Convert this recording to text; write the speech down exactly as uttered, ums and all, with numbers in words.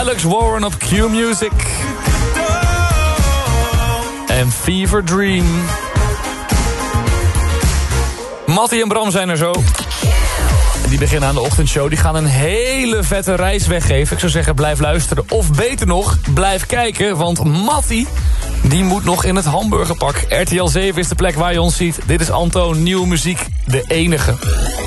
Alex Warren op Q Music. En Fever Dream. Mattie en Bram zijn er zo. Die beginnen aan de ochtendshow. Die gaan een hele vette reis weggeven. Ik zou zeggen, blijf luisteren. Of beter nog, blijf kijken. Want Mattie, die moet nog in het hamburgerpak. R T L zeven is de plek waar je ons ziet. Dit is Antoon, nieuwe muziek, de enige.